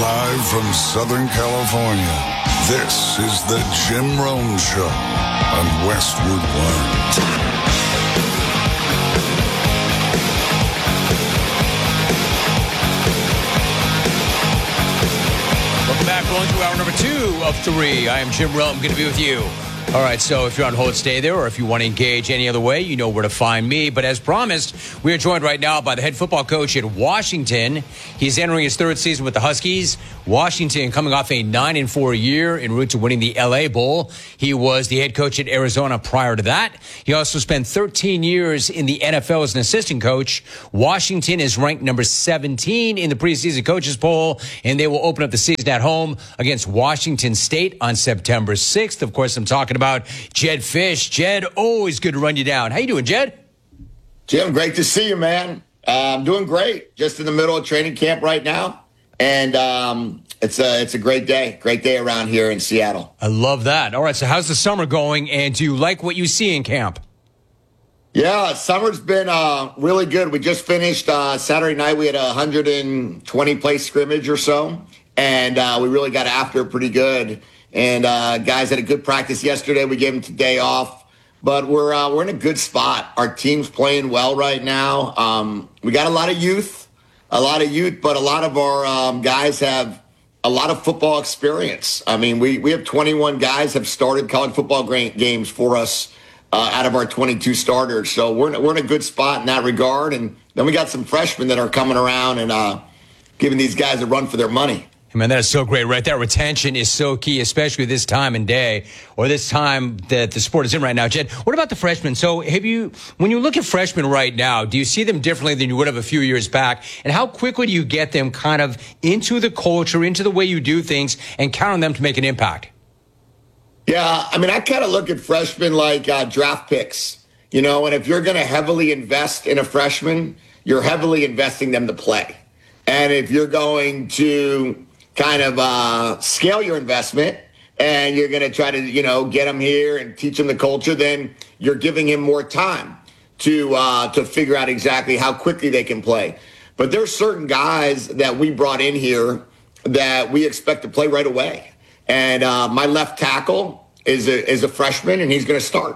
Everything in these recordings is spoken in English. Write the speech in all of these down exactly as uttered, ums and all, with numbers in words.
Live from Southern California, this is the Jim Rome Show on Westwood One. Welcome back. Going to hour number two of three. I am Jim Rome. Good to be with you. All right, so if you're on hold, stay there, or if you want to engage any other way, you know where to find me. But as promised, we are joined right now by the head football coach at Washington. He's entering his third season with the Huskies. Washington coming off a nine and four year en route to winning the L A Bowl. He was the head coach at Arizona prior to that. He also spent thirteen years in the N F L as an assistant coach. Washington is ranked number seventeen in the preseason coaches poll, and they will open up the season at home against Washington State on September sixth. Of course, I'm talking about about Jedd Fisch. Jed, always good to run you down. How you doing, Jed? Jim, great to see you, man. Uh, I'm doing great. Just in the middle of training camp right now. And um, it's, a, it's a great day. Great day around here in Seattle. I love that. All right, so how's the summer going, and do you like what you see in camp? Yeah, summer's been uh, really good. We just finished uh, Saturday night. We had a one hundred twenty play scrimmage or so, and uh, we really got after it pretty good. And uh, guys had a good practice yesterday. We gave them today off, but we're uh, we're in a good spot. Our team's playing well right now. Um, we got a lot of youth, a lot of youth, but a lot of our um, guys have a lot of football experience. I mean, we we have twenty-one guys have started college football games for us uh, out of our twenty-two starters. So we're in, we're in a good spot in that regard. And then we got some freshmen that are coming around and uh, giving these guys a run for their money. Man, that is so great right there. Retention is so key, especially this time and day, or this time that the sport is in right now. Jed, what about the freshmen? So have you, when you look at freshmen right now, do you see them differently than you would have a few years back? And how quickly do you get them kind of into the culture, into the way you do things, and count on them to make an impact? Yeah, I mean, I kind of look at freshmen like uh, draft picks, you know, and if you're going to heavily invest in a freshman, you're heavily investing them to play. And if you're going to kind of uh, scale your investment and you're going to try to, you know, get him here and teach him the culture, then you're giving him more time to uh, to figure out exactly how quickly they can play. But there's certain guys that we brought in here that we expect to play right away. And uh, my left tackle is a, is a freshman, and he's going to start.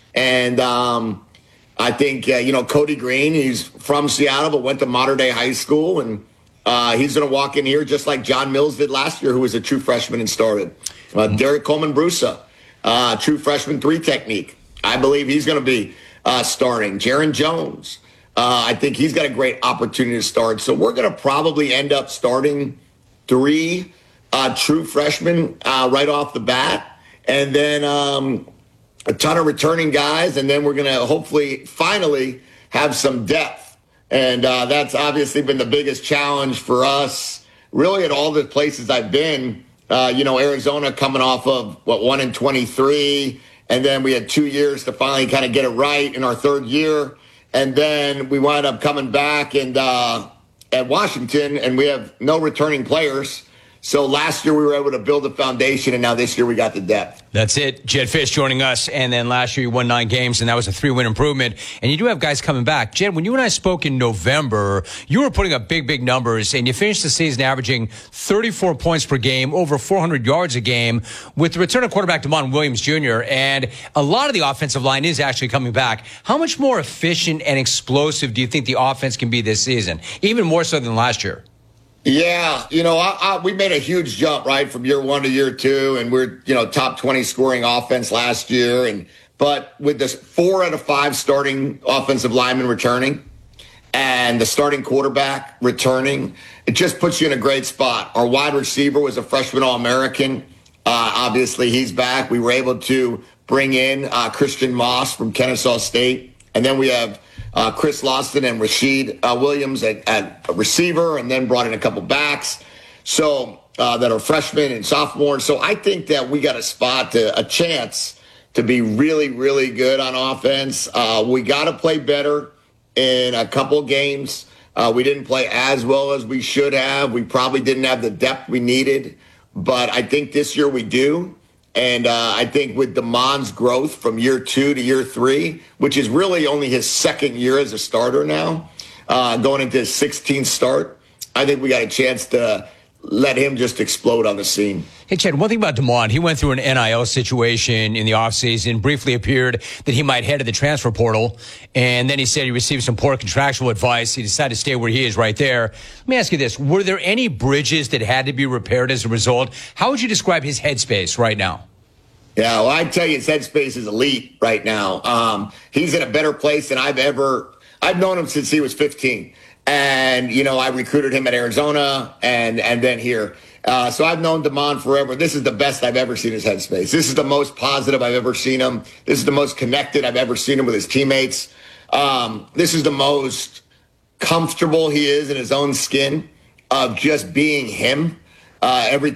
And um, I think, uh, you know, Cody Green, he's from Seattle but went to Mater Dei High School, and Uh, he's going to walk in here just like John Mills did last year, who was a true freshman and started. Uh, Derek Coleman-Brusa, uh, true freshman three technique. I believe he's going to be uh, starting. Jaron Jones, uh, I think he's got a great opportunity to start. So we're going to probably end up starting three uh, true freshmen uh, right off the bat, and then um, a ton of returning guys, and then we're going to hopefully finally have some depth. And uh, that's obviously been the biggest challenge for us, really at all the places I've been. Uh, you know, Arizona coming off of, what, one and twenty-three, and then we had two years to finally kind of get it right in our third year. And then we wound up coming back and uh, at Washington, and we have no returning players. So last year we were able to build a foundation, and now this year we got the depth. That's it. Jedd Fisch joining us. And then last year you won nine games, and that was a three-win improvement. And you do have guys coming back. Jed, when you and I spoke in November, you were putting up big, big numbers, and you finished the season averaging thirty-four points per game, over four hundred yards a game, with the return of quarterback Damon Williams Junior And a lot of the offensive line is actually coming back. How much more efficient and explosive do you think the offense can be this season, even more so than last year? Yeah, you know, I, I, we made a huge jump, right, from year one to year two, and we're, you know, top twenty scoring offense last year. And but with this four out of five starting offensive linemen returning and the starting quarterback returning, it just puts you in a great spot. Our wide receiver was a freshman All-American. Uh, obviously, he's back. We were able to bring in uh, Christian Moss from Kennesaw State, and then we have Uh, Chris Lawson and Rashid uh, Williams at, at receiver, and then brought in a couple backs so uh, that are freshmen and sophomores. So I think that we got a spot, to, a chance to be really, really good on offense. Uh, we got to play better in a couple games. Uh, we didn't play as well as we should have. We probably didn't have the depth we needed, but I think this year we do. And uh, I think with Damon's growth from year two to year three, which is really only his second year as a starter now, uh, going into his sixteenth start, I think we got a chance to let him just explode on the scene. Hey, Chad, one thing about DeMond, he went through an N I L situation in the offseason, briefly appeared that he might head to the transfer portal, and then he said he received some poor contractual advice. He decided to stay where he is right there. Let me ask you this. Were there any bridges that had to be repaired as a result? How would you describe his headspace right now? Yeah, well, I tell you, his headspace is elite right now. Um, he's in a better place than I've ever – I've known him since he was fifteen. And, you know, I recruited him at Arizona and, and then here. Uh, so I've known DeMond forever. This is the best I've ever seen his headspace. This is the most positive I've ever seen him. This is the most connected I've ever seen him with his teammates. Um, this is the most comfortable he is in his own skin of just being him. Uh, every